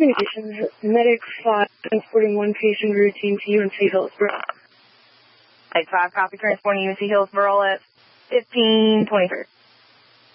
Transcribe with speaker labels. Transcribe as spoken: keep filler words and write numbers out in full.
Speaker 1: Communications, Medic five, transporting one patient routine to U N C Hillsborough.
Speaker 2: Medic five, copy, transporting U N C Hillsborough at fifteen twenty-three.